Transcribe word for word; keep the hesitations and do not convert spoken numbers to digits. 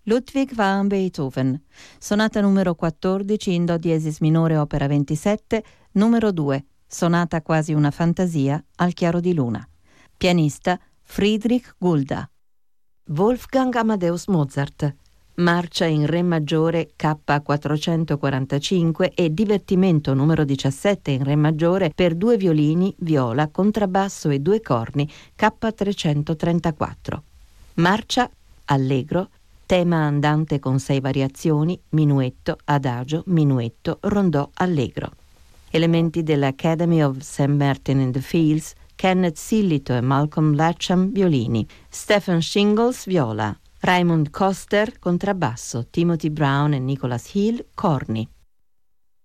Ludwig van Beethoven, sonata numero quattordici in do diesis minore opera ventisette, numero due, sonata quasi una fantasia al chiaro di luna. Pianista Friedrich Gulda. Wolfgang Amadeus Mozart, marcia in re maggiore K quattrocentoquarantacinque e divertimento numero diciassette in re maggiore per due violini, viola, contrabbasso e due corni K trecentotrentaquattro. Marcia allegro, tema andante con sei variazioni, minuetto, adagio, minuetto, rondò allegro. Elementi dell'Academy of Saint Martin in the Fields, Kenneth Sillito e Malcolm Latcham violini, Stephen Shingles viola, Raymond Koster contrabbasso, Timothy Brown e Nicholas Hill corni.